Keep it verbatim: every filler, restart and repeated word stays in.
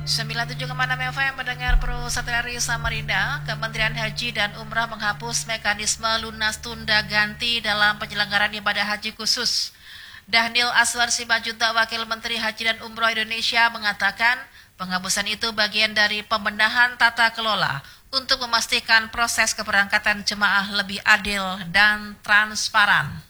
sembilan puluh tujuh koma enam F M mendengar Pro Satelari Samarinda. Kementerian Haji dan Umrah menghapus mekanisme lunas tunda ganti dalam penyelenggaraan ibadah haji khusus. Dahnil Aswar Simanjuntak, Wakil Menteri Haji dan Umrah Indonesia, mengatakan penghapusan itu bagian dari pembenahan tata kelola untuk memastikan proses keberangkatan jemaah lebih adil dan transparan.